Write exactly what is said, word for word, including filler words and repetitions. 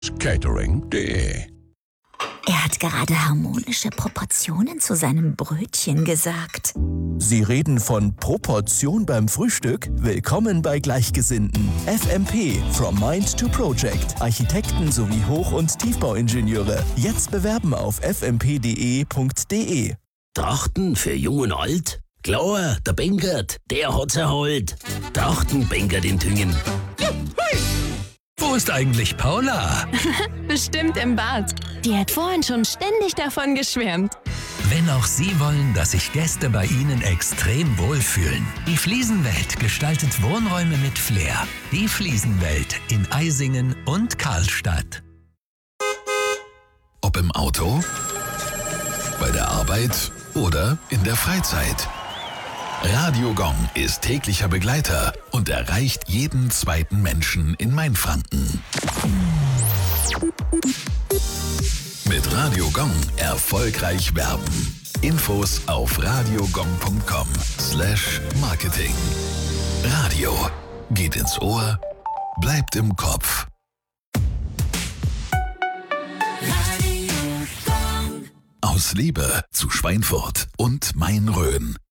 catering punkt de. Er hat gerade harmonische Proportionen zu seinem Brötchen gesagt. Sie reden von Proportion beim Frühstück? Willkommen bei Gleichgesinnten. F M P, From Mind to Project. Architekten sowie Hoch- und Tiefbauingenieure. Jetzt bewerben auf f m p punkt d e punkt d e. Trachten für Jung und Alt? Klar, der Benkert, der hat's erholt. Trachten Benkert in Tüngen. Wo ist eigentlich Paula? Bestimmt im Bad. Die hat vorhin schon ständig davon geschwärmt. Wenn auch Sie wollen, dass sich Gäste bei Ihnen extrem wohlfühlen. Die Fliesenwelt gestaltet Wohnräume mit Flair. Die Fliesenwelt in Eisingen und Karlstadt. Ob im Auto, bei der Arbeit oder in der Freizeit. Radio Gong ist täglicher Begleiter und erreicht jeden zweiten Menschen in Mainfranken. Mit Radio Gong erfolgreich werben. Infos auf radiogong punkt com slash marketing. Radio geht ins Ohr, bleibt im Kopf. Aus Liebe zu Schweinfurt und Main-Rhön.